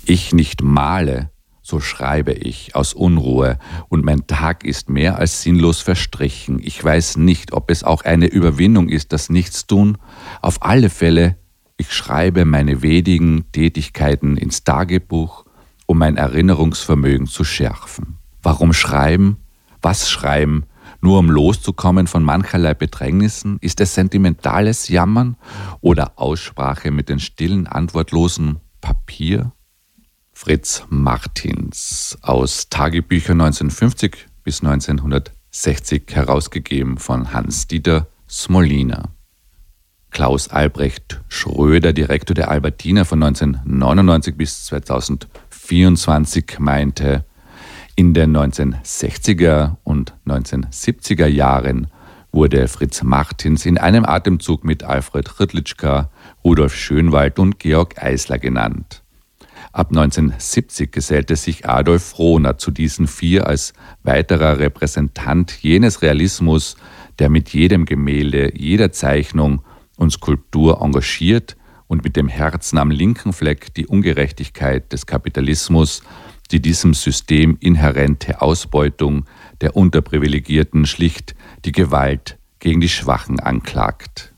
ich nicht male, so schreibe ich aus Unruhe, und mein Tag ist mehr als sinnlos verstrichen. Ich weiß nicht, ob es auch eine Überwindung ist, das Nichtstun. Auf alle Fälle, ich schreibe meine wenigen Tätigkeiten ins Tagebuch, um mein Erinnerungsvermögen zu schärfen. Warum schreiben? Was schreiben? Nur um loszukommen von mancherlei Bedrängnissen? Ist es sentimentales Jammern oder Aussprache mit den stillen, antwortlosen Papier? Fritz Martins, aus Tagebüchern 1950 bis 1960, herausgegeben von Hans-Dieter Smolina. Klaus Albrecht Schröder, Direktor der Albertina von 1999 bis 2024, meinte, in den 1960er und 1970er Jahren wurde Fritz Martins in einem Atemzug mit Alfred Hrdlicka, Rudolf Schönwald und Georg Eisler genannt. Ab 1970 gesellte sich Adolf Frohner zu diesen vier als weiterer Repräsentant jenes Realismus, der mit jedem Gemälde, jeder Zeichnung und Skulptur engagiert und mit dem Herzen am linken Fleck die Ungerechtigkeit des Kapitalismus, die diesem System inhärente Ausbeutung der Unterprivilegierten, schlicht die Gewalt gegen die Schwachen anklagt.